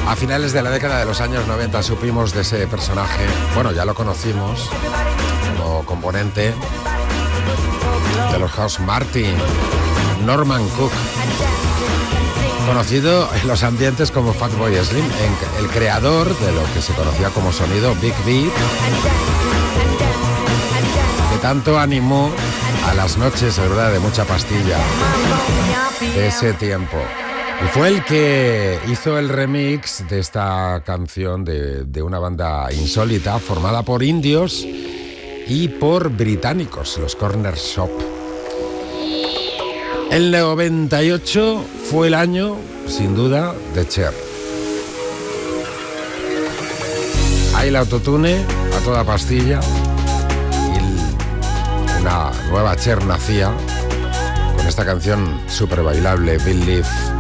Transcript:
A finales de la década de los años 90 supimos de ese personaje. Bueno, ya lo conocimos como componente de los House Martin, Norman Cook, conocido en los ambientes como Fatboy Slim, el creador de lo que se conocía como sonido Big Beat, que tanto animó a las noches, ¿verdad?, de mucha pastilla de ese tiempo. Y fue el que hizo el remix de esta canción de una banda insólita formada por indios y por británicos, los Corner Shop. El 98 fue el año, sin duda, de Cher. Ahí el autotune a toda pastilla y una nueva Cher nacía con esta canción súper bailable, Believe.